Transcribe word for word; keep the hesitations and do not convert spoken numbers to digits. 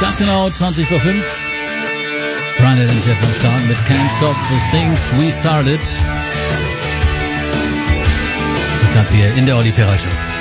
Ganz genau zwanzig vor fünf. Brian Adams jetzt am Start mit Can't Stop the Things We Started. Das Ganze hier in der Oli Perra Show.